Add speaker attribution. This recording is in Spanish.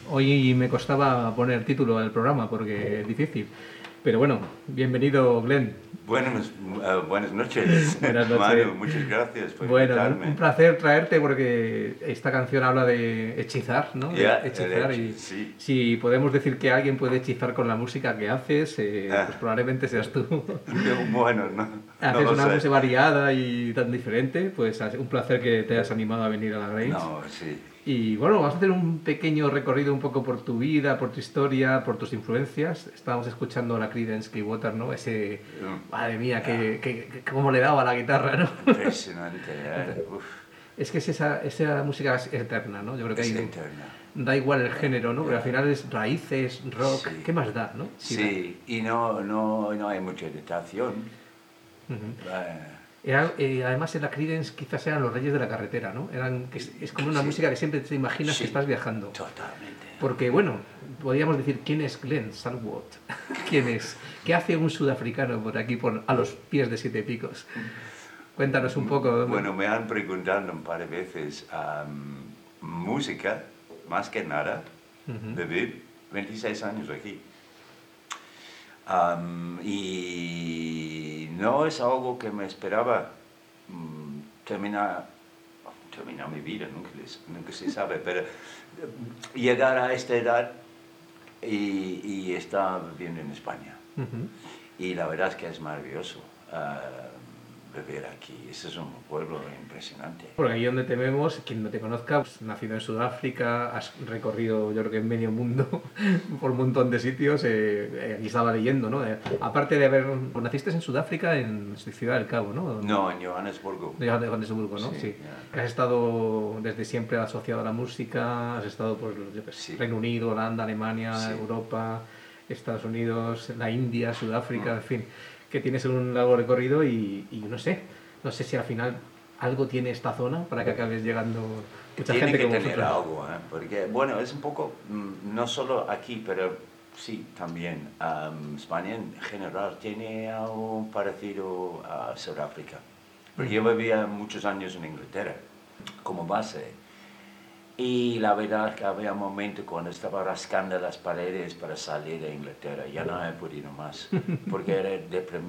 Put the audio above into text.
Speaker 1: Hoy me costaba poner título al programa porque es difícil. Pero bueno, bienvenido, Glenn.
Speaker 2: Buenas noches,
Speaker 1: Buenas noches.
Speaker 2: Manu. Muchas gracias por
Speaker 1: Bueno, un
Speaker 2: invitarme.
Speaker 1: placer traerte porque esta canción habla de hechizar, ¿no? De
Speaker 2: Ya, el
Speaker 1: hechizar
Speaker 2: hecho,
Speaker 1: y
Speaker 2: sí.
Speaker 1: si podemos decir que alguien puede hechizar con la música que haces, pues
Speaker 2: Ah,
Speaker 1: probablemente seas tú.
Speaker 2: bueno, no, no
Speaker 1: Haces
Speaker 2: lo
Speaker 1: una
Speaker 2: sé.
Speaker 1: música variada y tan diferente, pues un placer que te hayas animado a venir a la Grange.
Speaker 2: No, sí.
Speaker 1: Y bueno, vamos a hacer un pequeño recorrido un poco por tu vida, por tu historia, por tus influencias. Estábamos escuchando a la Creedence Clearwater, ¿no? Ese, madre mía,
Speaker 2: Ah,
Speaker 1: cómo le daba a la guitarra, ¿no?
Speaker 2: impresionante, Uf,
Speaker 1: Es que esa música es eterna, ¿no? Yo creo que
Speaker 2: es
Speaker 1: hay,
Speaker 2: eterna.
Speaker 1: da igual el género, ¿no? Pero al
Speaker 2: Ya,
Speaker 1: final es raíces, rock, ¿qué
Speaker 2: sí.
Speaker 1: más da, no? Sí,
Speaker 2: Sí, y no hay mucha editación. Ah,
Speaker 1: además en la Creedence quizás eran los reyes de la carretera, ¿no? Es como una
Speaker 2: sí,
Speaker 1: música que siempre te imaginas que
Speaker 2: sí,
Speaker 1: estás viajando.
Speaker 2: totalmente.
Speaker 1: Porque, bueno, podríamos decir, ¿quién es Glenn Salwat? ¿Quién es? ¿Qué hace un sudafricano por aquí, a los pies de Siete Picos? Cuéntanos un poco.
Speaker 2: Bueno, me han preguntado un par de veces música, más que nada, vivir 26 años aquí. Y no es algo que me esperaba terminar, terminar mi vida, nunca se sabe, pero llegar a esta edad y estar viviendo en España. Y la verdad es que es maravilloso vivir aquí. Ese es un pueblo impresionante.
Speaker 1: Porque ahí donde te vemos, quien no te conozca, pues, nacido en Sudáfrica, has recorrido yo creo que medio mundo por un montón de sitios, aquí estaba leyendo, ¿no? Aparte de haber... Naciste en Sudáfrica, en Ciudad del Cabo, ¿no?
Speaker 2: No, en Johannesburgo.
Speaker 1: De Johannesburgo, ¿no?
Speaker 2: Sí,
Speaker 1: Sí.
Speaker 2: ya.
Speaker 1: Has estado desde siempre asociado a la música, has estado por yo qué sé,
Speaker 2: Sí,
Speaker 1: Reino Unido, Holanda, Alemania,
Speaker 2: sí.
Speaker 1: Europa, Estados Unidos, la India, Sudáfrica, en fin, que tienes un largo recorrido y no sé si al final algo tiene esta zona para que acabes llegando mucha
Speaker 2: Tiene
Speaker 1: gente
Speaker 2: que
Speaker 1: como
Speaker 2: tener
Speaker 1: vosotros.
Speaker 2: algo, porque, bueno, es un poco, no solo aquí, pero sí, también. España en general tiene algo parecido a Sudáfrica. Porque yo vivía muchos años en Inglaterra como base. Y la verdad es que había un momento cuando estaba rascando las paredes para salir de Inglaterra. Ya no he podido más, porque era deprimente.